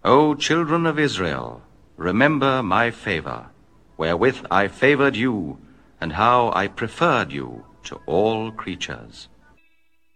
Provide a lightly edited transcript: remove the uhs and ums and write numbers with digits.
O children of Israel, remember my favor, wherewith I favored you, and how I preferred you to all creatures.